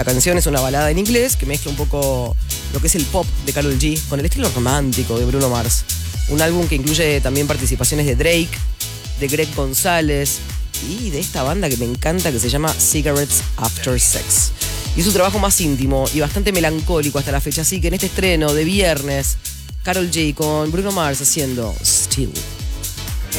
La canción es una balada en inglés que mezcla un poco lo que es el pop de Karol G con el estilo romántico de Bruno Mars. Un álbum que incluye también participaciones de Drake, de Greg González y de esta banda que me encanta que se llama Cigarettes After Sex. Y es su trabajo más íntimo y bastante melancólico hasta la fecha, así que en este estreno de viernes, Karol G con Bruno Mars haciendo Still.